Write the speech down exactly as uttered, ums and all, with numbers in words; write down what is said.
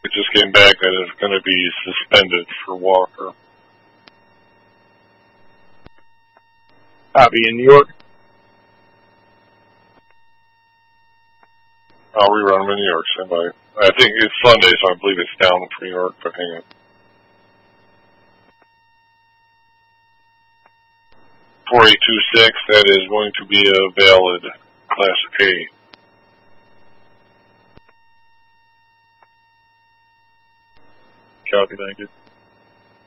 It just came back that it's going to be suspended for Walker. Copy in New York. I'll rerun them in New York. Somebody. I think it's Sunday, so I believe it's down for New York, but hang on. four eight two six, that is going to be a valid Class A. Copy, thank you.